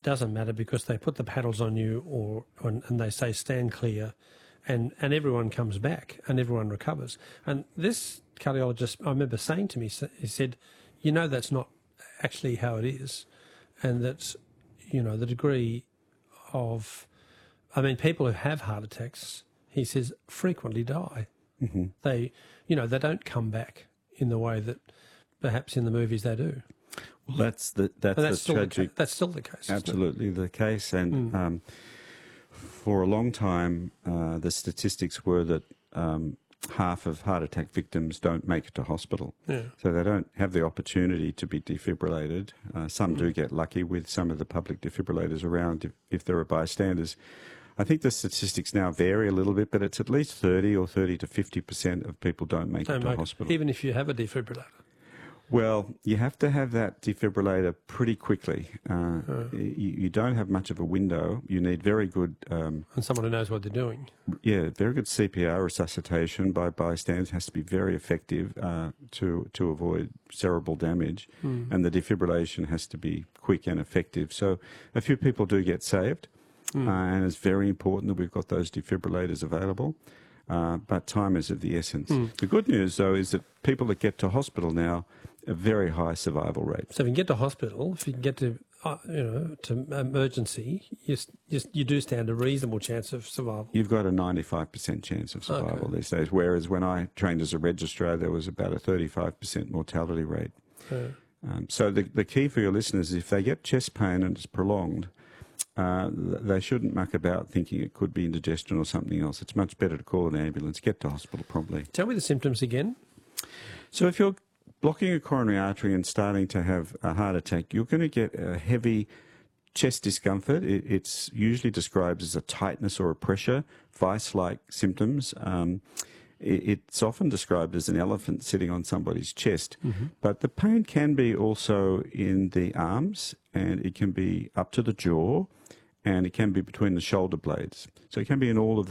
doesn't matter because they put the paddles on you and they say stand clear, and everyone comes back and everyone recovers. And this cardiologist, I remember saying to me, he said, that's not actually how it is, and that, the degree of, people who have heart attacks, he says, frequently die. Mm-hmm. They don't come back in the way that perhaps in the movies they do. Well, that's still tragic. That's still the case. Absolutely the case. And for a long time, the statistics were that half of heart attack victims don't make it to hospital. Yeah. So they don't have the opportunity to be defibrillated. Some do get lucky with some of the public defibrillators around if there are bystanders. I think the statistics now vary a little bit, but it's at least 30 to 50% of people don't make it to hospital. Even if you have a defibrillator? Well, you have to have that defibrillator pretty quickly. You don't have much of a window. You need very good... and someone who knows what they're doing. Yeah, very good CPR resuscitation by bystanders has to be very effective to avoid cerebral damage. And the defibrillation has to be quick and effective. So a few people do get saved. And it's very important that we've got those defibrillators available. But time is of the essence. The good news, though, is that people that get to hospital now, a very high survival rate. So if you can get to hospital, if you can get to, to emergency, you do stand a reasonable chance of survival. You've got a 95% chance of survival these days, whereas when I trained as a registrar, there was about a 35% mortality rate. So the key for your listeners is if they get chest pain and it's prolonged, they shouldn't muck about thinking it could be indigestion or something else. It's much better to call an ambulance, get to hospital promptly. Tell me the symptoms again. So if you're blocking a coronary artery and starting to have a heart attack, you're going to get a heavy chest discomfort. It's usually described as a tightness or a pressure, vice-like symptoms. It's often described as an elephant sitting on somebody's chest. But the pain can be also in the arms, and it can be up to the jaw, and it can be between the shoulder blades. So it can be in all of